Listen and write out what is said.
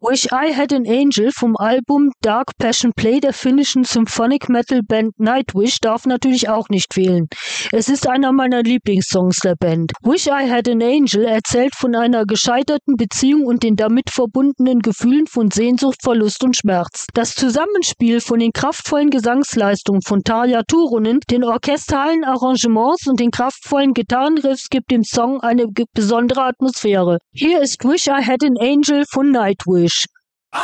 Wish I Had an Angel vom Album Dark Passion Play der finnischen Symphonic Metal Band Nightwish darf natürlich auch nicht fehlen. Es ist einer meiner Lieblingssongs der Band. Wish I Had an Angel erzählt von einer gescheiterten Beziehung und den damit verbundenen Gefühlen von Sehnsucht, Verlust und Schmerz. Das Zusammenspiel von den kraftvollen Gesangsleistungen von Tarja Turunen, den orchestralen Arrangements und den kraftvollen Gitarrenriffs gibt dem Song eine besondere Atmosphäre. Hier ist Wish I Had an Angel von Nightwish.